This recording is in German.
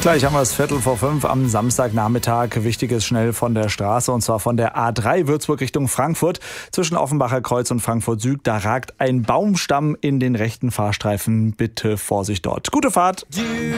Gleich haben wir es 4:45 am Samstagnachmittag. Wichtiges schnell von der Straße und zwar von der A3 Würzburg Richtung Frankfurt. Zwischen Offenbacher Kreuz und Frankfurt Süd, da ragt ein Baumstamm in den rechten Fahrstreifen. Bitte Vorsicht dort. Gute Fahrt!